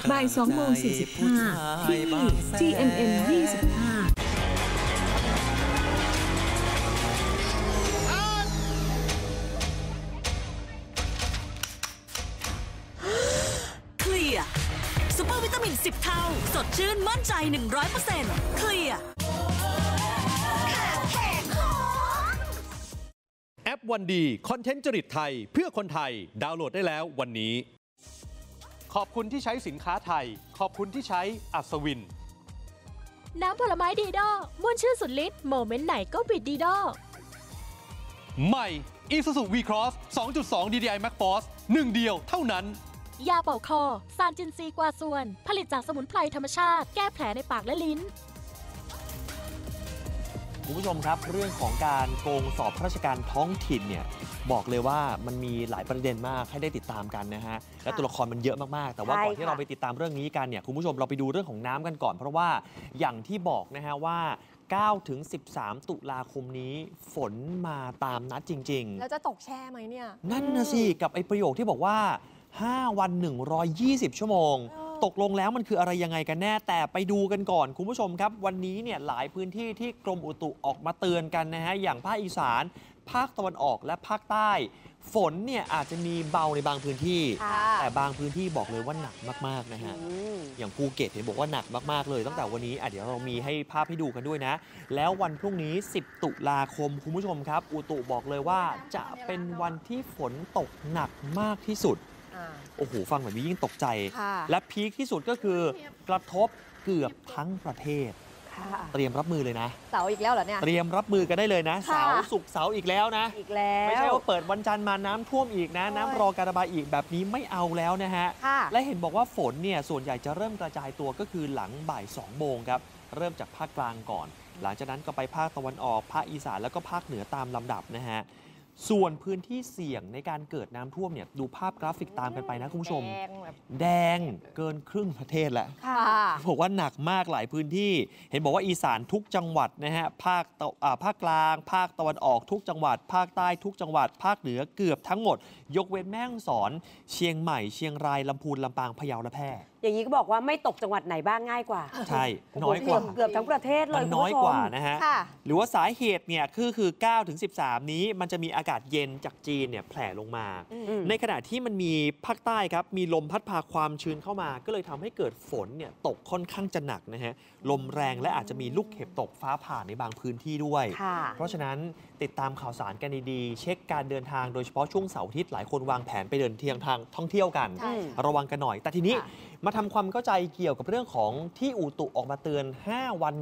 บ่าย 2:45 ที่ GMM 25 ซุปเปอร์วิตามิน10เท่าสดชื่นมั่นใจ 100% เคลียร์แอปวันดีคอนเทนต์จริตไทยเพื่อคนไทยดาวน์โหลดได้แล้ววันนี้ขอบคุณที่ใช้สินค้าไทยขอบคุณที่ใช้อัศวินน้ำผลไม้ดีดอม่วนชื่นสุดฤทธิ์โมเมนต์ไหนก็บิดดีดอใหม่ Isuzu V-Cross 2.2 DDI Max Force 1 เดียวเท่านั้นยาเป่าคอซานจินซีกว่าส่วนผลิตจากสมุนไพรธรรมชาติแก้แผลในปากและลิ้นคุณผู้ชมครับเรื่องของการโกงสอบข้าราชการท้องถิ่นเนี่ยบอกเลยว่ามันมีหลายประเด็นมากให้ได้ติดตามกันนะฮะและตัวละครมันเยอะมากๆแต่ว่าก่อนที่เราไปติดตามเรื่องนี้กันเนี่ยคุณผู้ชมเราไปดูเรื่องของน้ำกันก่อนเพราะว่าอย่างที่บอกนะฮะว่า9 ถึง 13 ตุลาคมนี้ฝนมาตามนัดจริงๆแล้วจะตกแช่ไหมเนี่ยนั่นนะสิกับไอ้ประโยคที่บอกว่า5 วัน 120 ชั่วโมงตกลงแล้วมันคืออะไรยังไงกันแน่แต่ไปดูกันก่อนคุณผู้ชมครับวันนี้เนี่ยหลายพื้นที่ที่กรมอุตุออกมาเตือนกันนะฮะอย่างภาคอีสานภาคตะวันออกและภาคใต้ฝนเนี่ยอาจจะมีเบาในบางพื้นที่แต่บางพื้นที่บอกเลยว่าหนักมากๆนะฮะอย่างภูเก็ตเห็นบอกว่าหนักมากๆเลยตั้งแต่วันนี้เดี๋ยวเรามีให้ภาพให้ดูกันด้วยนะแล้ววันพรุ่งนี้10 ตุลาคมคุณผู้ชมครับอุตุบอกเลยว่าจะเป็นวันที่ฝนตกหนักมากที่สุดโอ้โหฟังแบบนี้ยิ่งตกใจและพีคที่สุดก็คือกระทบเกือบทั้งประเทศเตรียมรับมือเลยนะเสาอีกแล้วเหรอเนี่ยเตรียมรับมือกันได้เลยนะเสาศุกร์เสาอีกแล้วนะอีกแล้วไม่ใช่ว่าเปิดวันจันทร์มาน้ำท่วมอีกนะน้ำรอการระบายอีกแบบนี้ไม่เอาแล้วนะฮะและเห็นบอกว่าฝนเนี่ยส่วนใหญ่จะเริ่มกระจายตัวก็คือหลังบ่าย2 โมงครับเริ่มจากภาคกลางก่อนหลังจากนั้นก็ไปภาคตะวันออกภาคอีสานแล้วก็ภาคเหนือตามลำดับนะฮะส่วนพื้นที่เสี่ยงในการเกิดน้ำท่วมเนี่ยดูภาพกราฟิกตามกันไปนะคุณผู้ชมแดงเกินครึ่งประเทศแล้วบอกว่าหนักมากหลายพื้นที่เห็นบอกว่าอีสานทุกจังหวัดนะฮะภาคกลางภาคตะวันออกทุกจังหวัดภาคใต้ทุกจังหวัดภาคเหนือเกือบทั้งหมดยกเว้นแม่ฮ่องสอนเชียงใหม่เชียงรายลำพูนลำปางพะเยาและแพร่อย่างนี้ก็บอกว่าไม่ตกจังหวัดไหนบ้างง่ายกว่าใช่น้อยกว่าเกือบทั้งประเทศเลยมันน้อยกว่านะฮะหรือว่าสาเหตุเนี่ยคือ9 ถึง 13นี้มันจะมีอากาศเย็นจากจีนเนี่ยแผ่ลงมาในขณะที่มันมีภาคใต้ครับมีลมพัดพาความชื้นเข้ามาก็เลยทำให้เกิดฝนเนี่ยตกค่อนข้างจะหนักนะฮะลมแรงและอาจจะมีลูกเห็บตกฟ้าผ่าในบางพื้นที่ด้วยเพราะฉะนั้นติดตามข่าวสารกันดีๆเช็คการเดินทางโดยเฉพาะช่วงเสาร์อาทิตย์หลายคนวางแผนไปเดินทางท่องเที่ยวกันระวังกันหน่อยแต่ทีนี้มาทำความเข้าใจเกี่ยวกับเรื่องของที่อุตุออกมาเตือน5 วัน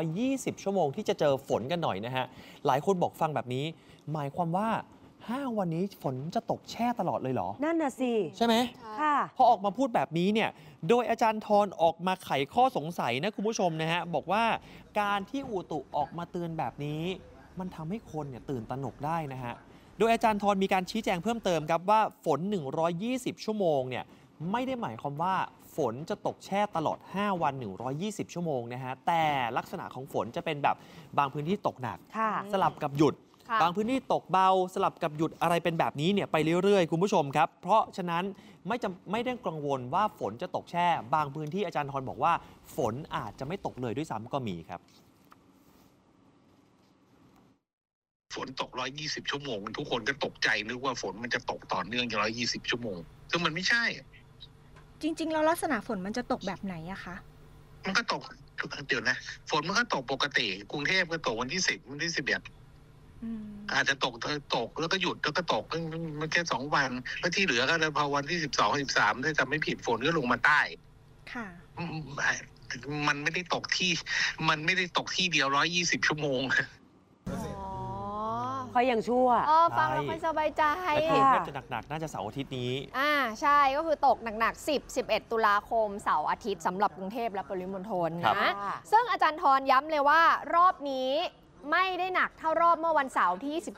120 ชั่วโมงที่จะเจอฝนกันหน่อยนะฮะหลายคนบอกฟังแบบนี้หมายความว่า5 วันนี้ฝนจะตกแช่ตลอดเลยเหรอนั่นน่ะสิใช่ไหมค่ะพอออกมาพูดแบบนี้เนี่ยโดยอาจารย์ธรออกมาไขข้อสงสัยนะคุณผู้ชมนะฮะบอกว่าการที่อุตุออกมาเตือนแบบนี้มันทำให้คนเนี่ยตื่นตระหนกได้นะฮะโดยอาจารย์ธรมีการชี้แจงเพิ่มเติมครับว่าฝน120 ชั่วโมงเนี่ยไม่ได้หมายความว่าฝนจะตกแช่ตลอด5 วัน 120 ชั่วโมงนะฮะแต่ลักษณะของฝนจะเป็นแบบบางพื้นที่ตกหนักสลับกับหยุดบางพื้นที่ตกเบาสลับกับหยุดอะไรเป็นแบบนี้เนี่ยไปเรื่อยๆคุณผู้ชมครับเพราะฉะนั้นไม่ได้กังวลว่าฝนจะตกแช่บางพื้นที่อาจารย์ธรบอกว่าฝนอาจจะไม่ตกเลยด้วยซ้ำก็มีครับฝนตก120 ชั่วโมงทุกคนก็ตกใจนึกว่าฝนมันจะตกต่อเนื่อง120 ชั่วโมงซึ่งมันไม่ใช่จริงๆแล้วลักษณะฝนมันจะตกแบบไหนอะคะมันก็ตกเดี๋ยวนะฝนมันก็ตกปกติกรุงเทพก็ตกวันที่10วันที่11อาจจะตกแล้วก็หยุดแล้วก็ตกมันแค่2 วันแล้วที่เหลือก็พอวันที่12 13ถ้าจำไม่ผิดฝนก็ลงมาใต้ค่ะมันไม่ได้ตกที่เดียว120 ชั่วโมงค่อยยังชั่วฟังแล้วค่อยสบายใจกรุงเทพจะหนักๆน่าจะเสาร์อาทิตย์นี้ใช่ก็คือตกหนักๆ10-11 ตุลาคมเสาร์อาทิตย์สำหรับกรุงเทพและปริมณฑลนะซึ่งอาจารย์ธรย้ำเลยว่ารอบนี้ไม่ได้หนักเท่ารอบเมื่อวันเสาร์ที่